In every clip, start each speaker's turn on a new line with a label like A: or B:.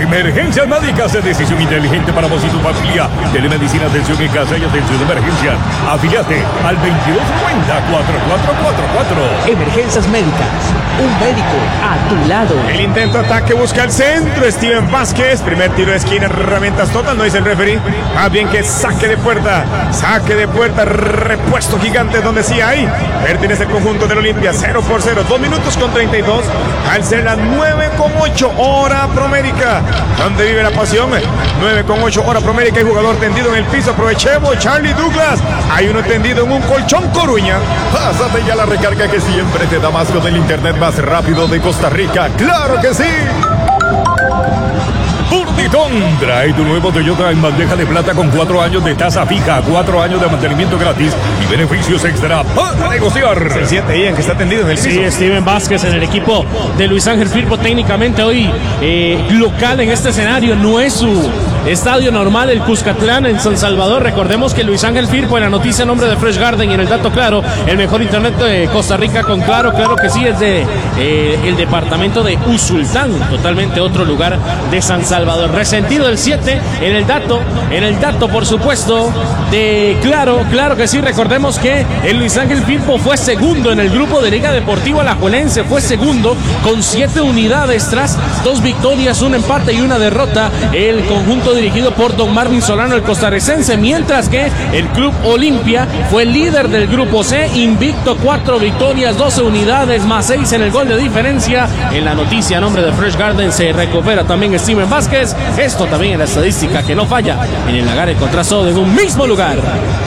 A: Emergencias médicas de decisión inteligente para vos y tu familia. Telemedicina, atención en casa y atención de emergencia. Afíliate al 2290-4444.
B: Emergencias médicas. Un médico a tu lado.
C: El intento ataque busca el centro. Steven Vázquez. Primer tiro de esquina. Herramientas total. No dice el referee. Más bien que saque de puerta. Saque de puerta. Repuesto gigante donde sí hay. Pertenece al conjunto del Olimpia. 0-0. 2 minutos con 32. Al ser las 9:08 hora Promérica. Donde vive la pasión. 9:08 hora Promérica. Hay jugador tendido en el piso. Aprovechemos. Charlie Douglas. Hay uno tendido en un colchón Coruña.
A: Pásate ya la recarga que siempre te da más con el internet más rápido de Costa Rica. ¡Claro que sí! Furtitón trae tu nuevo Toyota en bandeja de plata con 4 años de tasa fija, 4 años de mantenimiento gratis y beneficios extra para negociar.
C: Se siente Ian que está tendido en el piso.
D: Sí, Steven Vázquez en el equipo de Luis Ángel Firpo, técnicamente hoy local en este escenario. No es su estadio normal, el Cuscatlán en San Salvador. Recordemos que Luis Ángel Firpo en la noticia en nombre de Fresh Garden y en el dato claro, el mejor internet de Costa Rica con claro que sí, es de el departamento de Usulután, totalmente otro lugar de San Salvador. Resentido el 7 en el dato por supuesto de claro que sí. Recordemos que el Luis Ángel Firpo fue segundo en el grupo de Liga Deportiva Alajuelense, fue segundo con 7 unidades tras 2 victorias, un empate y una derrota, el conjunto dirigido por don Marvin Solano, el costarricense, mientras que el Club Olimpia fue líder del grupo C, invicto, 4 victorias, 12 unidades más 6 en el gol de diferencia. En la noticia a nombre de Fresh Garden se recupera también Steven Vázquez, esto también en la estadística que no falla en el lagar contrastado en un mismo lugar.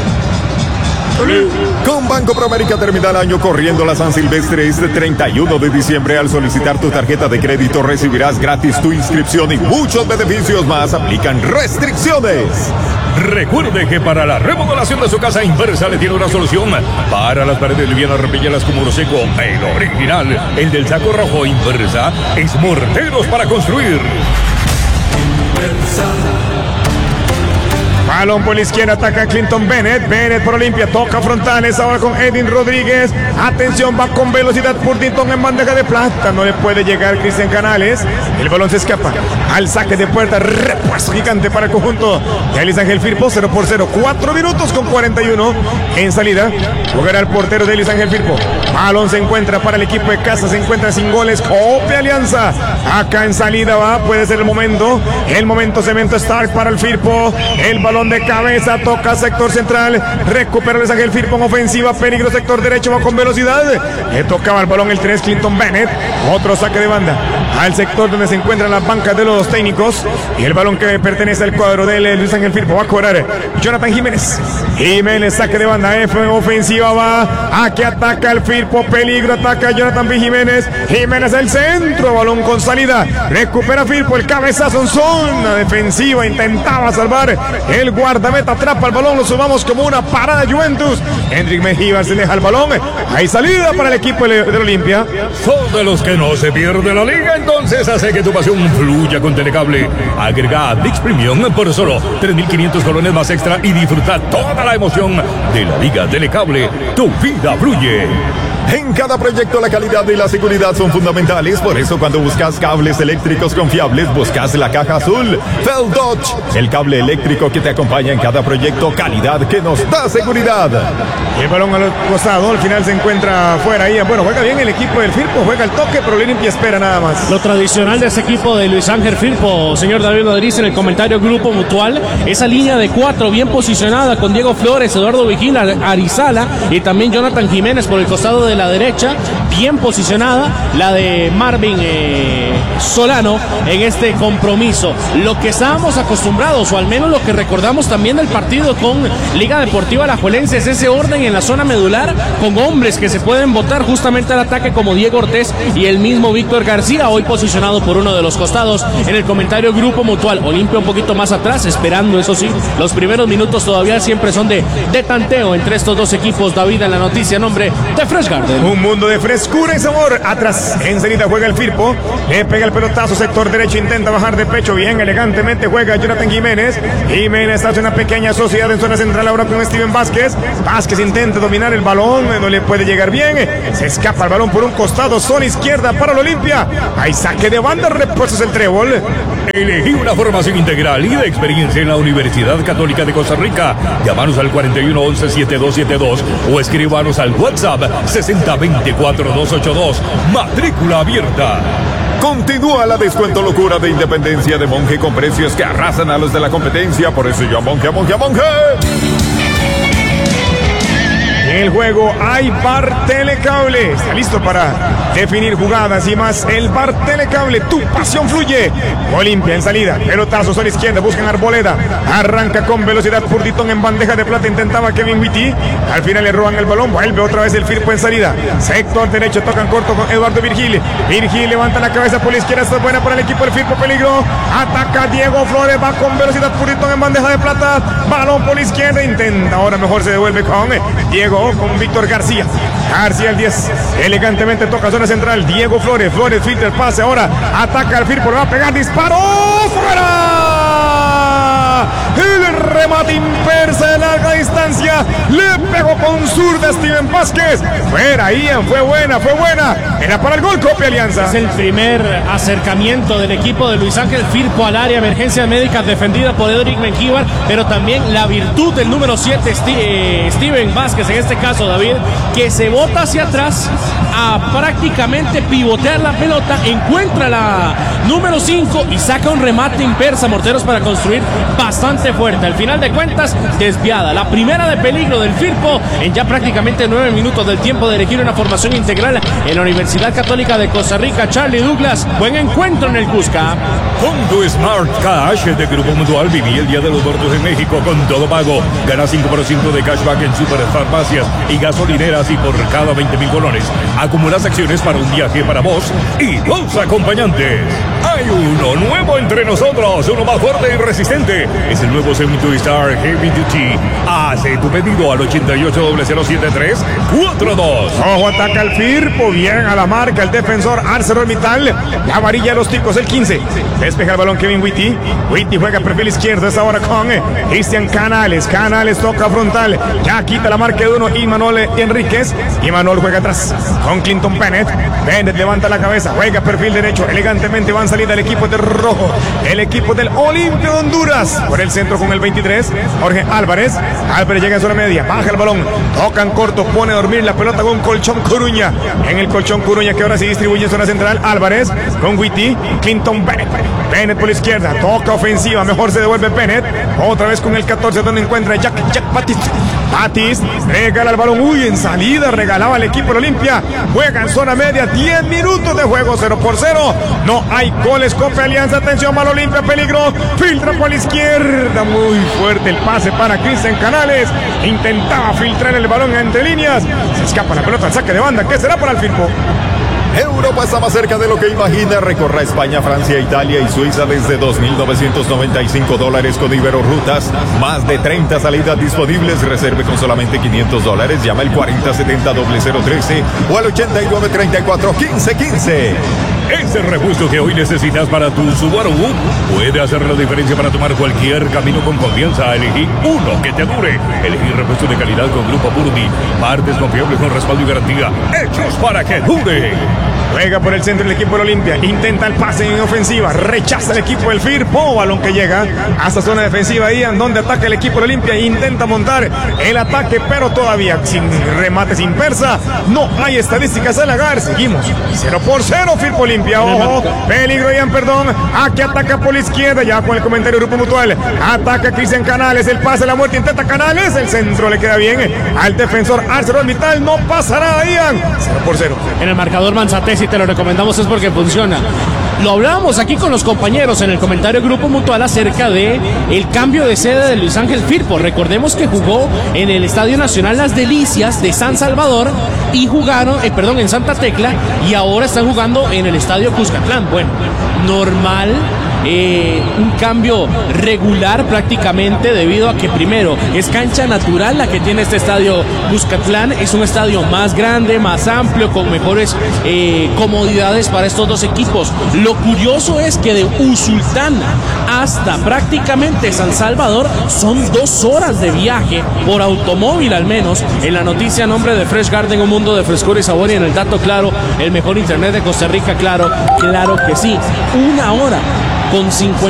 A: Con Banco Promérica termina el año corriendo la San Silvestre este 31 de diciembre. Al solicitar tu tarjeta de crédito recibirás gratis tu inscripción y muchos beneficios más. Aplican restricciones. Recuerde que para la remodelación de su casa Inversa le tiene una solución. Para las paredes livianas, repéllelas con muro seco. El original, el del saco rojo. Inversa es morteros para construir. Inversa.
C: Balón por la izquierda, ataca Clinton Bennett. Bennett por Olimpia, toca frontales ahora con Edwin Rodríguez. Atención, va con velocidad Furtitón en bandeja de plata. No le puede llegar Cristian Canales. El balón se escapa al saque de puerta. Repuesto gigante para el conjunto de Luis Ángel Firpo. 0-0. 4 minutos con 41 en salida. Jugará el portero de Luis Ángel Firpo. Balón se encuentra para el equipo de casa. Se encuentra sin goles. Copia Alianza. Acá en salida va. Puede ser el momento. Cemento Stark para el Firpo. El balón de cabeza, toca sector central, recupera Luis Ángel Firpo en ofensiva, peligro sector derecho, va con velocidad, le tocaba el balón el 3, Clinton Bennett, otro saque de banda al sector donde se encuentran las bancas de los técnicos y el balón que pertenece al cuadro de Luis Ángel Firpo va a cobrar Jonathan Jiménez, saque de banda, ofensiva va, aquí ataca el Firpo, peligro, ataca Jonathan Jiménez el centro, balón con salida, recupera Firpo, el cabezazo en zona defensiva, intentaba salvar el guardameta, atrapa el balón, lo sumamos como una parada Juventus. Enric Mejía se deja el balón. Hay salida para el equipo del Olimpia.
A: Son de los que no se pierde la liga, entonces hace que tu pasión fluya con Telecable. Agrega Dix Premium por solo 3.500 colones más extra y disfruta toda la emoción de la Liga Telecable. Tu vida fluye. En cada proyecto la calidad y la seguridad son fundamentales, por eso cuando buscas cables eléctricos confiables, buscas la caja azul Feldotch, el cable eléctrico que te acompaña en cada proyecto, calidad que nos da seguridad.
C: El balón al costado, al final se encuentra fuera ahí. Bueno, juega bien el equipo del Firpo, juega el toque, pero el Olimpia espera nada más.
D: Lo tradicional de ese equipo de Luis Ángel Firpo, señor David Rodríguez, en el comentario Grupo Mutual, esa línea de 4 bien posicionada con Diego Flores, Eduardo Vigina, Arizala y también Jonathan Jiménez por el costado de la derecha, bien posicionada la de Marvin Solano en este compromiso. Lo que estábamos acostumbrados, o al menos lo que recordamos también del partido con Liga Deportiva Alajuelense, es ese orden en la zona medular con hombres que se pueden botar justamente al ataque como Diego Ortiz y el mismo Víctor García, hoy posicionado por uno de los costados. En el comentario Grupo Mutual, Olimpia un poquito más atrás, esperando, eso sí, los primeros minutos todavía siempre son de tanteo entre estos dos equipos. David en la noticia en nombre de Fresh Garden.
C: Un mundo de frescura y sabor. Atrás, enseguida juega el Firpo. Le pega el pelotazo, sector derecho, intenta bajar de pecho. Bien elegantemente juega Jonathan Jiménez. Esta es una pequeña sociedad en zona central ahora con Steven Vázquez. Vázquez intenta dominar el balón, no le puede llegar bien. Se escapa el balón por un costado, zona izquierda para el Olimpia. Hay saque de banda, repuestos el trébol.
A: Elegí una formación integral y de experiencia en la Universidad Católica de Costa Rica. Llámanos al 4111-7272 o escríbanos al WhatsApp 6024-282. Matrícula abierta.
E: Continúa la descuento locura de Independencia de Monje con precios que arrasan a los de la competencia. Por eso yo a Monje, a Monje, a Monje.
C: En el juego hay VAR Telecable. Está listo para definir jugadas y más. El VAR Telecable, tu pasión fluye. Olimpia en salida, pelotazo a la izquierda, buscan Arboleda. Arranca con velocidad Purditón en bandeja de plata. Intentaba Kevin Witty. Al final le roban el balón. Vuelve otra vez el Firpo en salida. Sector derecho, tocan corto con Eduardo Virgil. Virgil levanta la cabeza por la izquierda. Está buena para el equipo del Firpo. Peligro. Ataca Diego Flores. Va con velocidad Purditón en bandeja de plata. Balón por la izquierda. Intenta. Ahora mejor se devuelve con Diego. Con Víctor García. García el 10. Elegantemente toca zona central. Diego Flores. Flores filtra el pase. Ahora ataca al Firpo. Le va a pegar. Disparo. ¡Fuera! El remate impersa de larga distancia. Le pegó con zurda Steven Vázquez. Fuera, Ian. Fue buena, fue buena. Era para el gol, copia Alianza.
D: Es el primer acercamiento del equipo de Luis Ángel Firpo al área. Emergencias médicas defendida por Edric Mengíbar, pero también la virtud del número 7, Steven Vázquez, en este caso David, que se bota hacia atrás a prácticamente pivotear la pelota, encuentra la número 5 y saca un remate impersa, Morteros, para construir bastante fuerte. Al final de cuentas, desviada. La primera de peligro del Firpo en ya prácticamente 9 minutos del tiempo de elegir una formación integral en la Universidad Católica de Costa Rica. Charlie Douglas, buen encuentro en el Cusca.
A: Con tu Smart Cash de Grupo Mutual, viví el Día de los Muertos en México con todo pago. Gana 5% de cashback en superfarmacias y gasolineras, y por cada 20,000 colones acumulas acciones para un viaje para vos y 2 acompañantes. Hay uno nuevo entre nosotros, uno más fuerte y resistente. Es el nuevo Semi-Star Heavy Duty. Hace tu pedido al 88007342.
C: Ojo, ataca el Firpo, bien a la marca el defensor ArcelorMittal. La varilla de los ticos, el 15. Despeja el balón Kevin Witty. Witty juega perfil izquierdo, es ahora con Cristian Canales. Canales toca frontal. Ya quita la marca de uno Imanol Enríquez. Imanol juega atrás con Clinton Bennett. Bennett levanta la cabeza, juega perfil derecho. Elegantemente van salida el equipo de rojo. El equipo del Olimpia de Honduras. Por el centro con el 23. Jorge Álvarez. Álvarez llega en zona media. Baja el balón. Tocan corto. Pone a dormir la pelota con Colchón Coruña. En el Colchón Coruña que ahora se distribuye en zona central. Álvarez con Witty. Clinton Bennett. Bennett por la izquierda. Toca ofensiva. Mejor se devuelve Bennett. Otra vez con el 14 donde encuentra Jack Batiste. Batiste regala el balón. Uy, en salida regalaba el equipo de Olimpia. Juega en zona media. 10 minutos de juego. 0-0. No hay goles. Copa Alianza. Atención al Olimpia. Peligro. Filtra por la izquierda. Muy fuerte el pase para Cristian Canales. Intentaba filtrar el balón entre líneas. Se escapa la pelota al saque de banda. ¿Qué será para el Firpo?
E: Europa está más cerca de lo que imagina. Recorra España, Francia, Italia y Suiza desde $2,995 con Iberorutas. Más de 30 salidas disponibles. Reserve con solamente $500. Llama al 4070-0013 o al 8934-1515.
A: Ese repuesto que hoy necesitas para tu Subaru puede hacer la diferencia para tomar cualquier camino con confianza. Elegí uno que te dure. Elegí repuesto de calidad con Grupo Purdy. Partes confiables con respaldo y garantía. Hechos para que dure.
C: Juega por el centro el equipo de Olimpia. Intenta el pase en ofensiva. Rechaza el equipo del Firpo. Balón que llega hasta zona defensiva. Ian, donde ataca el equipo de Olimpia. Intenta montar el ataque, pero todavía sin remate, sin persa. No hay estadísticas al agar. Seguimos 0-0. Firpo Olimpia. Ojo. Peligro, Ian, perdón. Aquí ataca por la izquierda. Ya con el comentario Grupo Mutual. Ataca Cristian Canales. El pase a la muerte. Intenta Canales. El centro le queda bien al defensor ArcelorMittal. No pasará, Ian. 0-0.
D: En el marcador Manzate, si te lo recomendamos es porque funciona. Lo hablábamos aquí con los compañeros en el comentario Grupo Mutual acerca de el cambio de sede de Luis Ángel Firpo. Recordemos que jugó en el Estadio Nacional Las Delicias de San Salvador y jugaron, en Santa Tecla, y ahora están jugando en el Estadio Cuscatlán. Bueno, normal un cambio regular prácticamente, debido a que primero es cancha natural la que tiene este estadio Cuscatlán, es un estadio más grande, más amplio, con mejores comodidades para estos dos equipos. Lo curioso es que de Usulután hasta prácticamente San Salvador son 2 horas de viaje por automóvil, al menos. En la noticia a nombre de Fresh Garden, un mundo de frescura y sabor, y en el dato claro, el mejor internet de Costa Rica, claro que sí. 1 hora con 50